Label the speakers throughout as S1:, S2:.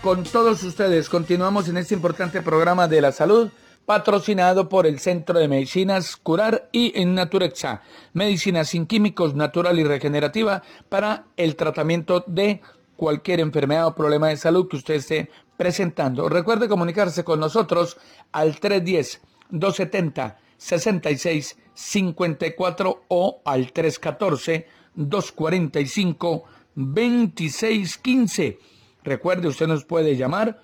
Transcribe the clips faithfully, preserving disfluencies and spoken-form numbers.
S1: con todos ustedes. Continuamos en este importante programa de la salud, patrocinado por el Centro de Medicinas Curar y en Naturexa, medicina sin químicos, natural y regenerativa para el tratamiento de cualquier enfermedad o problema de salud que usted esté presentando. Recuerde comunicarse con nosotros al tres uno cero, dos siete cero, seis seis cinco cuatro o al tres uno cuatro, dos cuatro cinco, dos seis uno cinco. Recuerde, usted nos puede llamar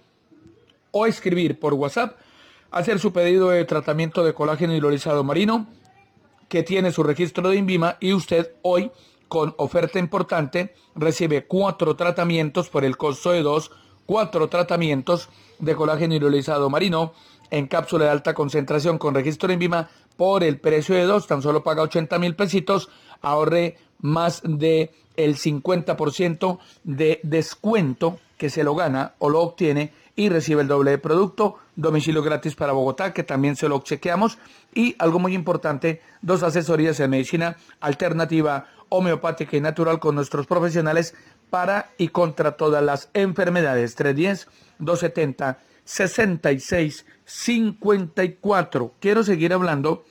S1: o escribir por WhatsApp, hacer su pedido de tratamiento de colágeno hidrolizado marino, que tiene su registro de INVIMA, y usted hoy, con oferta importante, recibe cuatro tratamientos por el costo de dos, cuatro tratamientos de colágeno hidrolizado marino en cápsula de alta concentración con registro de INVIMA por el precio de dos, tan solo paga ochenta mil pesitos, ahorre más de el cincuenta por ciento de descuento que se lo gana o lo obtiene y recibe el doble de producto, domicilio gratis para Bogotá, que también se lo obsequiamos, y algo muy importante, dos asesorías en medicina alternativa, homeopática y natural con nuestros profesionales para y contra todas las enfermedades. Tres uno cero, dos siete cero, seis seis cinco cuatro. Quiero seguir hablando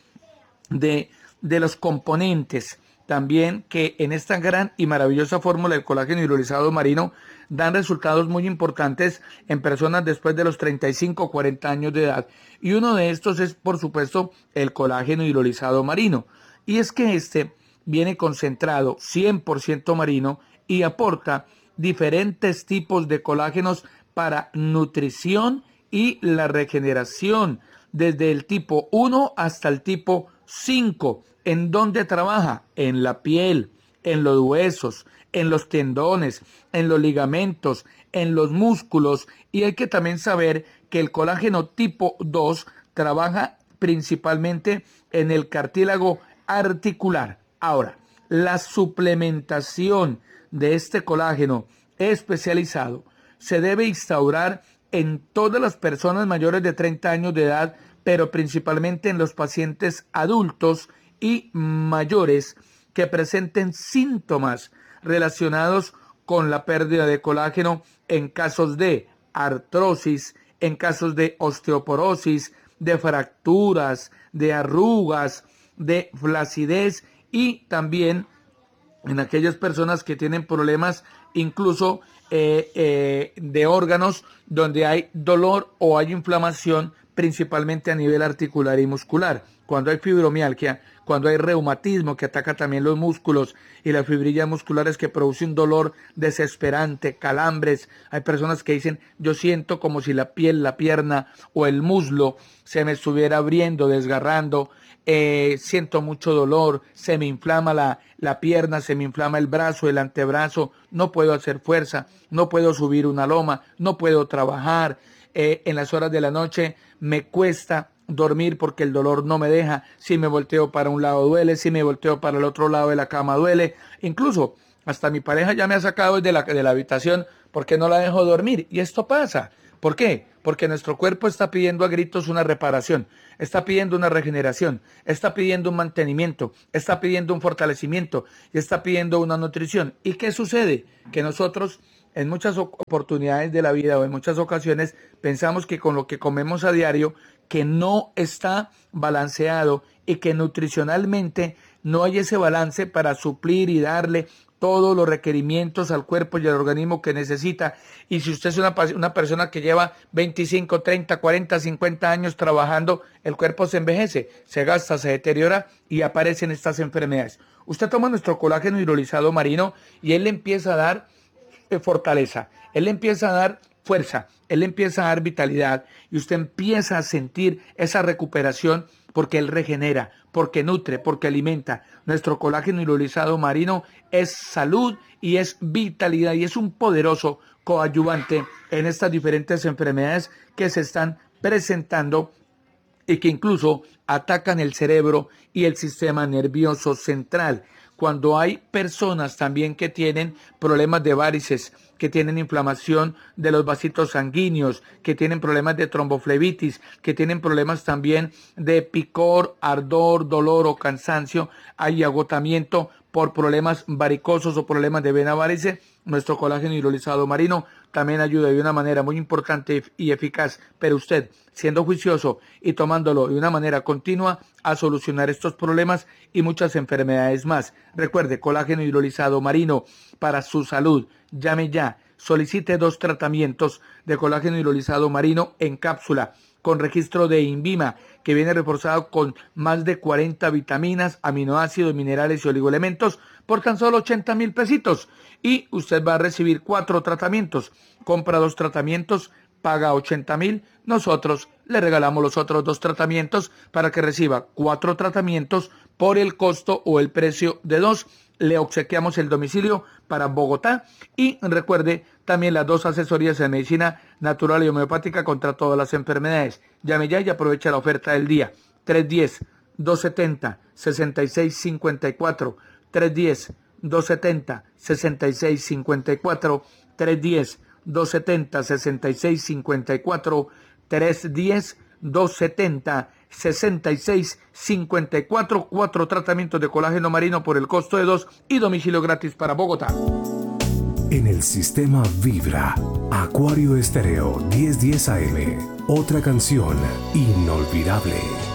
S1: de, de los componentes también que en esta gran y maravillosa fórmula de colágeno hidrolizado marino dan resultados muy importantes en personas después de los treinta y cinco o cuarenta años de edad. Y uno de estos es, por supuesto, el colágeno hidrolizado marino. Y es que este viene concentrado cien por ciento marino y aporta diferentes tipos de colágenos para nutrición y la regeneración, desde el tipo uno hasta el tipo cinco. ¿En dónde trabaja? En la piel, en los huesos, en los tendones, en los ligamentos, en los músculos. Y hay que también saber que el colágeno tipo dos trabaja principalmente en el cartílago articular. Ahora, la suplementación de este colágeno especializado se debe instaurar en todas las personas mayores de treinta años de edad, pero principalmente en los pacientes adultos y mayores que presenten síntomas relacionados con la pérdida de colágeno en casos de artrosis, en casos de osteoporosis, de fracturas, de arrugas, de flacidez, y también en aquellas personas que tienen problemas incluso eh, eh, de órganos donde hay dolor o hay inflamación, principalmente a nivel articular y muscular. Cuando hay fibromialgia, cuando hay reumatismo que ataca también los músculos y las fibrillas musculares que produce un dolor desesperante, calambres. Hay personas que dicen, yo siento como si la piel, la pierna o el muslo se me estuviera abriendo, desgarrando, eh, siento mucho dolor, se me inflama la, la pierna, se me inflama el brazo, el antebrazo, no puedo hacer fuerza, no puedo subir una loma, no puedo trabajar, eh, en las horas de la noche me cuesta dormir porque el dolor no me deja, si me volteo para un lado duele, si me volteo para el otro lado de la cama duele, incluso hasta mi pareja ya me ha sacado de la, de la habitación porque no la dejo dormir, y esto pasa. ¿Por qué? Porque nuestro cuerpo está pidiendo a gritos una reparación, está pidiendo una regeneración, está pidiendo un mantenimiento, está pidiendo un fortalecimiento y está pidiendo una nutrición. ¿Y qué sucede? Que nosotros en muchas oportunidades de la vida o en muchas ocasiones pensamos que con lo que comemos a diario, que no está balanceado y que nutricionalmente no hay ese balance para suplir y darle todos los requerimientos al cuerpo y al organismo que necesita. Y si usted es una, una persona que lleva veinticinco, treinta, cuarenta, cincuenta años trabajando, el cuerpo se envejece, se gasta, se deteriora y aparecen estas enfermedades. Usted toma nuestro colágeno hidrolizado marino y él le empieza a dar eh, fortaleza, él le empieza a dar fuerza, él le empieza a dar vitalidad y usted empieza a sentir esa recuperación porque él regenera, porque nutre, porque alimenta. Nuestro colágeno hidrolizado marino es salud y es vitalidad y es un poderoso coadyuvante en estas diferentes enfermedades que se están presentando y que incluso atacan el cerebro y el sistema nervioso central. Cuando hay personas también que tienen problemas de varices, que tienen inflamación de los vasitos sanguíneos, que tienen problemas de tromboflebitis, que tienen problemas también de picor, ardor, dolor o cansancio, hay agotamiento por problemas varicosos o problemas de vena varice, Nuestro colágeno hidrolizado marino también ayuda de una manera muy importante y eficaz, pero usted, siendo juicioso y tomándolo de una manera continua, a solucionar estos problemas y muchas enfermedades más. Recuerde, colágeno hidrolizado marino para su salud. Llame ya, solicite dos tratamientos de colágeno hidrolizado marino en cápsula con registro de INVIMA, que viene reforzado con más de cuarenta vitaminas, aminoácidos, minerales y oligoelementos por tan solo ochenta mil pesitos. Y usted va a recibir cuatro tratamientos. Compra dos tratamientos, paga ochenta mil. Nosotros le regalamos los otros dos tratamientos para que reciba cuatro tratamientos por el costo o el precio de dos. Le obsequiamos el domicilio para Bogotá y recuerde también las dos asesorías en medicina natural y homeopática contra todas las enfermedades. Llame ya y aprovecha la oferta del día. tres uno cero, dos siete cero, seis seis cinco cuatro, tres uno cero, dos siete cero, seis seis cinco cuatro, tres uno cero, dos siete cero, seis seis cinco cuatro, tres uno cero, dos siete cero, seis seis cinco cuatro, cuatro tratamientos de colágeno marino por el costo de dos y domicilio gratis para Bogotá.
S2: En el sistema Vibra, Acuario Estéreo diez diez A M, otra canción inolvidable.